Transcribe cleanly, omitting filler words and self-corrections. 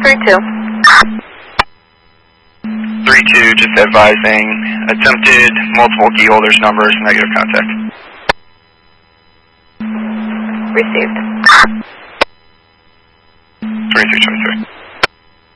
32. 32, just advising attempted multiple key holders numbers, negative contact. Received. 2323.